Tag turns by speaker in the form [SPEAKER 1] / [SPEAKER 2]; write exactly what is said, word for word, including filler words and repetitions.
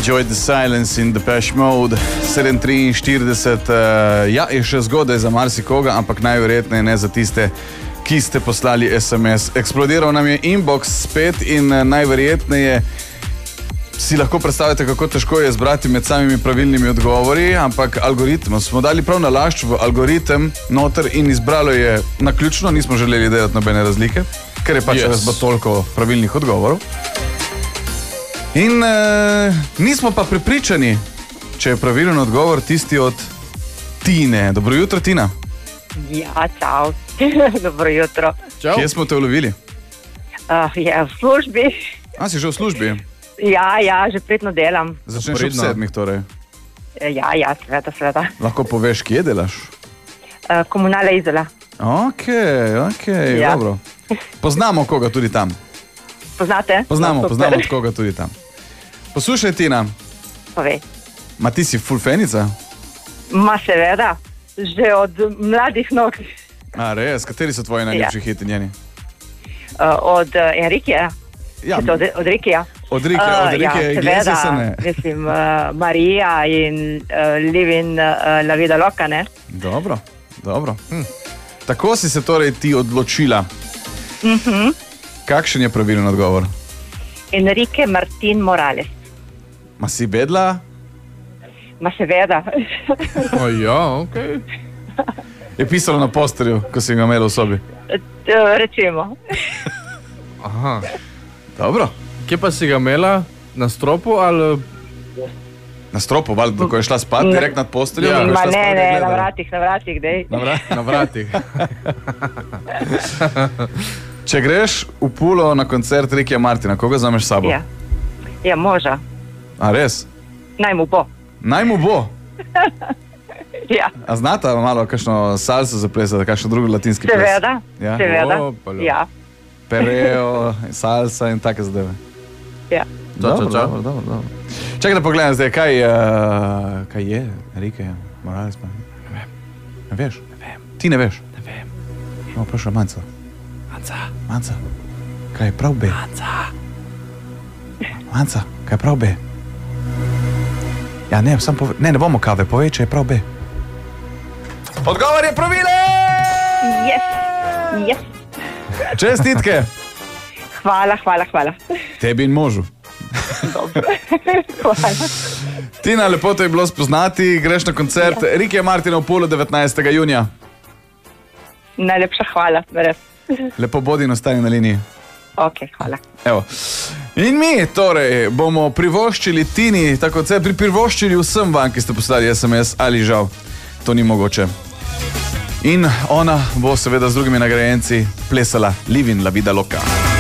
[SPEAKER 1] Enjoy the silence in Depeche Mode. sedem triinštirideset, uh, ja, je še zgodaj za marsikoga, ampak najverjetneje ne za tiste, ki ste poslali es em es. Eksplodiral nam je inbox spet in uh, najverjetneje si lahko predstavljate, kako težko je zbrati med samimi pravilnimi odgovori, ampak algoritm smo dali prav nalašč v algoritem noter in izbralo je naključno, nismo želeli delati nobene razlike, ker je pač yes. res bo toliko pravilnih odgovorov. In uh, nismo pa prepričani, če je pravilen odgovor tisti od Tine. Dobro jutro, Tina.
[SPEAKER 2] Ja, čau. Dobro jutro.
[SPEAKER 1] Čau. Kje smo te ulovili?
[SPEAKER 2] Uh, ja, v službi.
[SPEAKER 1] A, si že v službi?
[SPEAKER 2] Ja, ja, že predno delam.
[SPEAKER 1] Začneš ob sedmih, torej?
[SPEAKER 2] Ja, ja, sveta, sveta.
[SPEAKER 1] Lahko poveš, kje delaš?
[SPEAKER 2] Uh, komunala Izola.
[SPEAKER 1] Ok, ok,
[SPEAKER 2] ja.
[SPEAKER 1] Dobro. Poznamo koga tudi tam.
[SPEAKER 2] Poznate?
[SPEAKER 1] Poznamo,
[SPEAKER 2] no,
[SPEAKER 1] poznamo koga tudi tam. Poslušaj, Tina.
[SPEAKER 2] Povej.
[SPEAKER 1] Ma ti si ful fenica?
[SPEAKER 2] Ma seveda, že od mladih nog.
[SPEAKER 1] A, res? Kateri so tvoji najljubši ja. hiti njeni?
[SPEAKER 2] Uh, od uh, Enrikeja. Ja. Od, od Rikija.
[SPEAKER 1] Od Rike, uh, od Rike,
[SPEAKER 2] ja, seveda, se ne. Mislim, uh, Marija in uh, Livin uh, La Vida Loca, ne?
[SPEAKER 1] Dobro, dobro. Hm. Tako si se torej ti odločila.
[SPEAKER 2] Mhm.
[SPEAKER 1] Kakšen je pravilen odgovor?
[SPEAKER 2] Enrique Martin Morales.
[SPEAKER 1] Ma si bedla?
[SPEAKER 2] Ma seveda.
[SPEAKER 3] O ja, okej.
[SPEAKER 1] Okay. Je pisalo na posterju, ko si ga imela v sobi?
[SPEAKER 2] Recimo.
[SPEAKER 3] Aha.
[SPEAKER 1] Dobro.
[SPEAKER 3] Kje pa si ga imela? Na stropu ali...
[SPEAKER 1] Na stropu, valjda, ko je šla spat, direkt nad posteljo?
[SPEAKER 2] Ja. Ma ne, ne, na vratih, na vratih, dej.
[SPEAKER 1] Na, vra
[SPEAKER 3] na vratih.
[SPEAKER 1] Če greš v Pulo na koncert Rikija Martina, koga vzameš s sabo?
[SPEAKER 2] Ja, ja, moža.
[SPEAKER 1] A res?
[SPEAKER 2] Naj mu bo.
[SPEAKER 1] Naj mu bo?
[SPEAKER 2] Ja.
[SPEAKER 1] A znata malo kakšno salso zaplesati, kakšno drugi latinski ples?
[SPEAKER 2] Seveda,
[SPEAKER 1] ja?
[SPEAKER 2] seveda,
[SPEAKER 3] o,
[SPEAKER 2] ja.
[SPEAKER 1] Pereo, salsa in take zadeve.
[SPEAKER 2] Ja.
[SPEAKER 1] Dobro, dobro, dobro, dobro. Čakaj, da pogledam zdaj, kaj, uh, kaj je Enrique Morales? Ne vem. Ne veš?
[SPEAKER 3] Ne vem.
[SPEAKER 1] Ti ne veš?
[SPEAKER 3] Ne vem.
[SPEAKER 1] No, vprašaj Manca.
[SPEAKER 3] Manca.
[SPEAKER 1] Manca, kaj je prav be?
[SPEAKER 3] Manca.
[SPEAKER 1] Manca, kaj je prav be? Ja, ne, sam pove... Ne, ne bomo kave, povej, če je prav be. Odgovor je pravilen!
[SPEAKER 2] Yes, yes.
[SPEAKER 1] Čestitke!
[SPEAKER 2] Hvala, hvala, hvala.
[SPEAKER 1] Tebi in možu.
[SPEAKER 2] Dobro, hvala.
[SPEAKER 1] Tina, lepo te je bilo spoznati, greš na koncert ja. Rikija Martina v Pulu devetnajstega junija.
[SPEAKER 2] Najlepša hvala, res.
[SPEAKER 1] Lepo bodi in ostani na liniji.
[SPEAKER 2] Ok, hvala.
[SPEAKER 1] Evo. In mi, torej, bomo privoščili Tini, tako se pri privoščili vsem vam, ki ste poslali es em es, ali žal, to ni mogoče. In ona bo seveda z drugimi nagrajenci plesala Livin La Vida Loca.